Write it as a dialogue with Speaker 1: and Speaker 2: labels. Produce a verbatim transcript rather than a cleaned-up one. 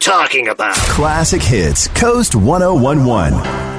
Speaker 1: talking about.
Speaker 2: Classic Hits, Coast one oh one one.